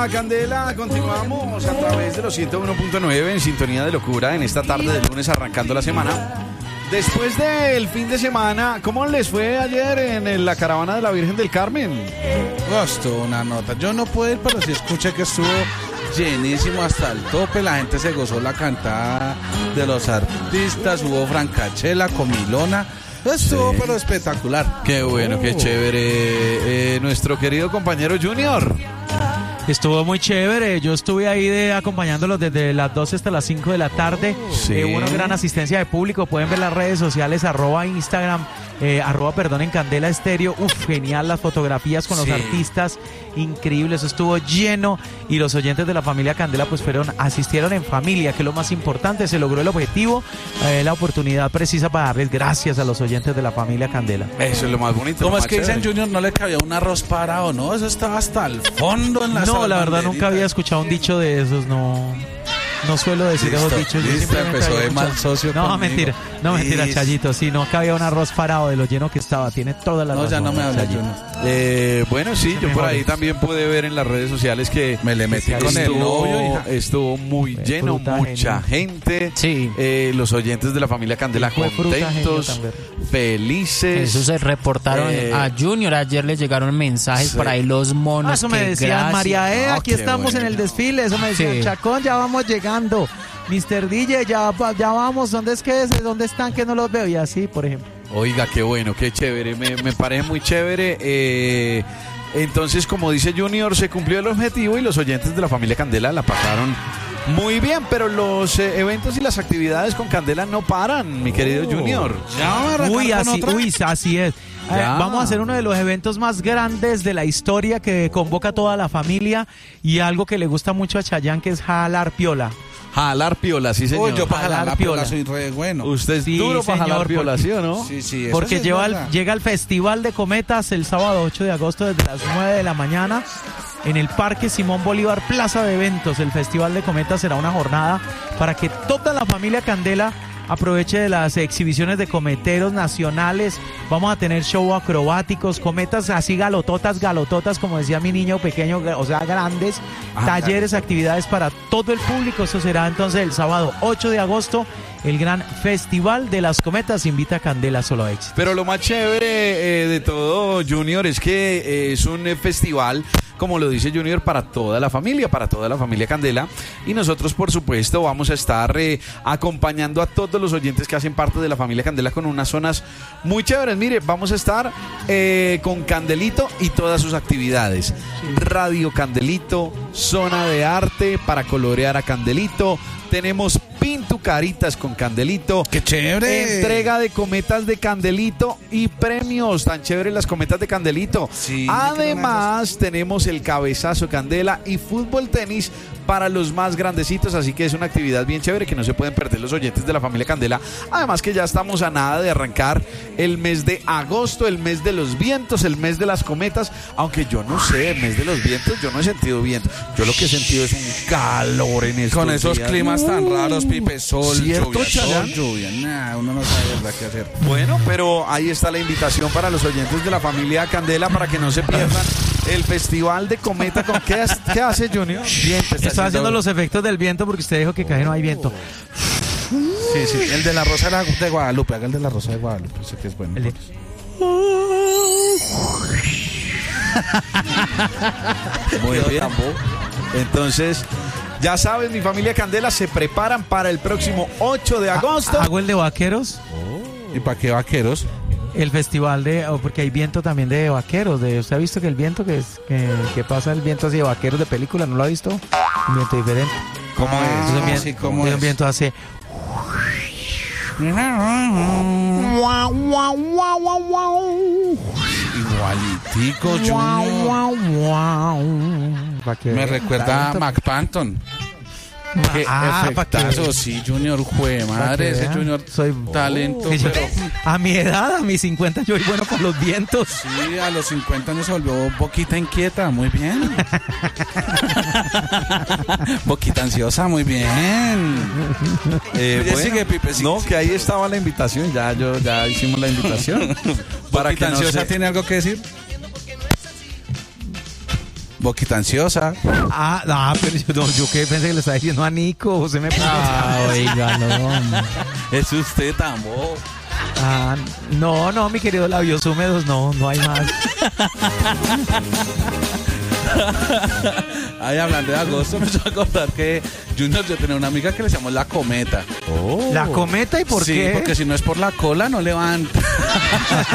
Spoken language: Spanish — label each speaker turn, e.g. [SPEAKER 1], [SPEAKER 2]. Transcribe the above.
[SPEAKER 1] Candela, continuamos a través de los 101.9 en sintonía de locura en esta tarde de lunes arrancando la semana. Después del fin de semana, ¿cómo les fue ayer en la caravana de la Virgen del Carmen?
[SPEAKER 2] Estuvo una nota. Yo no pude ir, pero sí escuché que estuvo llenísimo hasta el tope. La gente se gozó la cantada de los artistas. Hubo francachela, comilona. Estuvo pero espectacular.
[SPEAKER 1] Qué bueno, qué chévere. Nuestro querido compañero Junior.
[SPEAKER 3] Estuvo muy chévere, yo estuve ahí acompañándolos desde las 12 hasta las 5 de la tarde.
[SPEAKER 1] Sí.
[SPEAKER 3] Hubo una gran asistencia de público, pueden ver las redes sociales, Instagram, en Candela Estéreo. Genial las fotografías con los artistas, increíble, eso estuvo lleno. Y los oyentes de la familia Candela pues asistieron en familia, que es lo más importante, se logró el objetivo, la oportunidad precisa para darles gracias a los oyentes de la familia Candela.
[SPEAKER 1] Eso es lo más bonito.
[SPEAKER 2] ¿Cómo es que
[SPEAKER 1] chévere.
[SPEAKER 2] dicen, Junior, no le cabía un arroz parado, no? Eso estaba hasta el fondo en la
[SPEAKER 3] No, la verdad nunca había escuchado un dicho de esos, no suelo decir esos dichos. Yo simplemente
[SPEAKER 2] empezó
[SPEAKER 3] había
[SPEAKER 2] de mal
[SPEAKER 3] escuchado.
[SPEAKER 2] socio
[SPEAKER 3] No,
[SPEAKER 2] conmigo.
[SPEAKER 3] mentira, Chayito, sí, no cabía un arroz parado de lo lleno que estaba, tiene todas las
[SPEAKER 2] No, ya no me habla,
[SPEAKER 3] Chayito.
[SPEAKER 2] Junior.
[SPEAKER 1] Bueno, sí, yo por ahí también pude ver en las redes sociales que
[SPEAKER 2] Me le metí con el novio.
[SPEAKER 1] estuvo muy lleno,
[SPEAKER 3] fruta,
[SPEAKER 1] mucha gente.
[SPEAKER 3] Sí.
[SPEAKER 1] Los oyentes de la familia Candela
[SPEAKER 3] Fue fruta,
[SPEAKER 1] contentos,
[SPEAKER 3] genio,
[SPEAKER 1] felices.
[SPEAKER 4] Eso se reportaron a Junior. Ayer le llegaron mensajes por ahí los monos.
[SPEAKER 3] Eso me
[SPEAKER 4] que
[SPEAKER 3] decían,
[SPEAKER 4] gracias.
[SPEAKER 3] María, aquí
[SPEAKER 1] qué
[SPEAKER 3] estamos
[SPEAKER 1] bueno.
[SPEAKER 3] en el desfile. Eso me decían,
[SPEAKER 4] Sí.
[SPEAKER 3] Chacón, ya vamos llegando. Mr. DJ, ya vamos. ¿Dónde es que es? ¿Dónde están? Que no los veo. Y así, por ejemplo.
[SPEAKER 1] Oiga, qué bueno, qué chévere, me parece muy chévere. Entonces, como dice Junior, se cumplió el objetivo y los oyentes de la familia Candela la pasaron muy bien, pero los eventos y las actividades con Candela no paran, mi querido Junior.
[SPEAKER 3] Así es.
[SPEAKER 1] Ya.
[SPEAKER 3] Vamos a hacer uno de los eventos más grandes de la historia que convoca a toda la familia y algo que le gusta mucho a Chayanne, que es jalar piola.
[SPEAKER 1] Jalar piola, sí, señor.
[SPEAKER 2] Uy, yo para
[SPEAKER 3] Jalar
[SPEAKER 2] jalar piola
[SPEAKER 3] piola.
[SPEAKER 2] soy re bueno.
[SPEAKER 1] Usted es
[SPEAKER 3] Sí,
[SPEAKER 1] duro para jalar
[SPEAKER 3] señor,
[SPEAKER 1] piola, ¿sí o no?
[SPEAKER 2] Sí, eso
[SPEAKER 3] Porque
[SPEAKER 2] sí es verdad.
[SPEAKER 3] llega el Festival de Cometas el sábado 8 de agosto desde las 9 de la mañana en el Parque Simón Bolívar, Plaza de Eventos. El Festival de Cometas será una jornada para que toda la familia Candela aproveche de las exhibiciones de cometeros nacionales. Vamos a tener show acrobáticos, cometas así galototas, como decía mi niño pequeño, o sea, grandes, talleres, actividades para todo el público. Eso será entonces el sábado 8 de agosto, el gran Festival de las Cometas. Invita a Candela solo a éxito.
[SPEAKER 1] Pero lo más chévere de todo, Junior, es que es un festival, como lo dice Junior, para toda la familia Candela. Y nosotros, por supuesto, vamos a estar acompañando a todos los oyentes que hacen parte de la familia Candela con unas zonas muy chéveres. Mire, vamos a estar con Candelito y todas sus actividades. Radio Candelito, zona de arte para colorear a Candelito. Tenemos pintucaritas con Candelito.
[SPEAKER 2] ¡Qué chévere!
[SPEAKER 1] Entrega de cometas de Candelito y premios. Tan chévere las cometas de Candelito.
[SPEAKER 2] Sí,
[SPEAKER 1] Además, tenemos el cabezazo Candela y fútbol tenis para los más grandecitos. Así que es una actividad bien chévere que no se pueden perder los oyentes de la familia Candela. Además que ya estamos a nada de arrancar el mes de agosto, el mes de los vientos, el mes de las cometas. Aunque yo no sé, el mes de los vientos, yo no he sentido viento. Yo lo que he sentido es un calor en estos
[SPEAKER 2] Con esos
[SPEAKER 1] días.
[SPEAKER 2] climas tan raros, Pipe, sol,
[SPEAKER 1] ¿Cierto,
[SPEAKER 2] lluvia,
[SPEAKER 1] Chayanne?
[SPEAKER 2] sol, lluvia. Nah, uno no sabe verdad qué hacer.
[SPEAKER 1] Bueno, pero ahí está la invitación para los oyentes de la familia Candela para que no se pierdan el festival de cometa. ¿Qué hace Junior?
[SPEAKER 3] Está haciendo los efectos del viento porque usted dijo que casi no hay viento.
[SPEAKER 2] Sí, el de la Rosa de Guadalupe, haga el de la Rosa de Guadalupe, sé que es bueno.
[SPEAKER 1] Muy bien. Entonces, ya saben, mi familia Candela se preparan para el próximo 8 de agosto.
[SPEAKER 3] Hago el de vaqueros.
[SPEAKER 2] ¿Y para qué vaqueros?
[SPEAKER 3] El festival porque hay viento también de vaqueros. ¿Usted ha visto que el viento que pasa el viento así de vaqueros de película? ¿No lo ha visto? Un viento diferente.
[SPEAKER 1] ¿Cómo es?
[SPEAKER 3] Un viento,
[SPEAKER 2] sí, ¿cómo
[SPEAKER 3] un
[SPEAKER 2] es?
[SPEAKER 3] viento hace.
[SPEAKER 2] Igualitico, Junior. Me recuerda a Mac Panton. Qué efectazo, sí, Junior, jue madre, ese Junior
[SPEAKER 3] soy
[SPEAKER 2] talento.
[SPEAKER 3] pero a mi edad, a mis 50, yo voy bueno con los vientos.
[SPEAKER 2] Sí, a los 50 años se volvió Boquita inquieta, muy bien. Boquita ansiosa, muy bien.
[SPEAKER 1] Bueno,
[SPEAKER 2] sigue, Pipe, sigue,
[SPEAKER 1] no,
[SPEAKER 2] sigue.
[SPEAKER 1] que ahí estaba la invitación. Ya hicimos la invitación. Para
[SPEAKER 2] Boquita
[SPEAKER 1] que no
[SPEAKER 2] ansiosa
[SPEAKER 1] se...
[SPEAKER 2] tiene algo que decir. Boquita ansiosa.
[SPEAKER 3] Pero yo que pensé que le estaba diciendo a Nico. Usted me
[SPEAKER 4] Oiga, no.
[SPEAKER 2] Es usted tan bobo.
[SPEAKER 3] No, mi querido labios húmedos, no hay más.
[SPEAKER 2] Ay, hablando de agosto, me estoy a acordar que Junior, yo tenía una amiga que le llamó La Cometa.
[SPEAKER 3] ¿La Cometa y por qué?
[SPEAKER 2] Sí, porque si no es por la cola, no levanta.